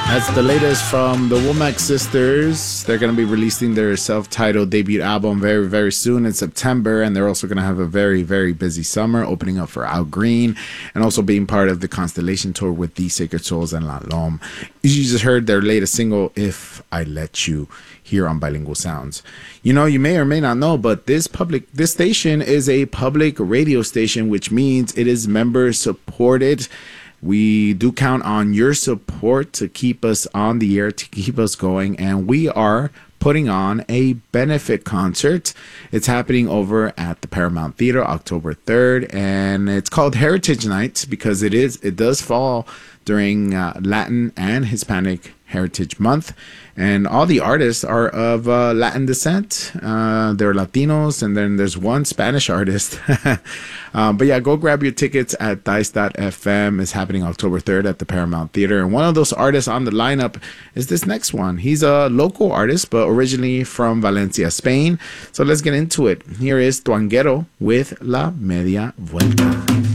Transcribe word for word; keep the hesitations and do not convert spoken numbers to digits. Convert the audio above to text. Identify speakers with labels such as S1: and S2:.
S1: That's the latest from the Womack Sisters. They're going to be releasing their self-titled debut album very, very soon in September. And they're also going to have a very, very busy summer, opening up for Al Green and also being part of the Constellation Tour with The Sacred Souls and La Lom. You just heard their latest single, If I Let You, here on Bilingual Sounds. You know, you may or may not know, but this public, this station is a public radio station, which means it is member supported. We do count on your support to keep us on the air, to keep us going, and we are putting on a benefit concert. It's happening over at the Paramount Theater October third, and it's called Heritage Night because it is it does fall during uh, Latin and Hispanic Heritage Month, and all the artists are of uh, Latin descent. Uh, they're Latinos, and then there's one Spanish artist. um, but yeah, go grab your tickets at dice dot f m. It's happening October third at the Paramount Theater, and one of those artists on the lineup is this next one. He's a local artist, but originally from Valencia, Spain. So let's get into it. Here is Tuanguero with La Media Vuelta.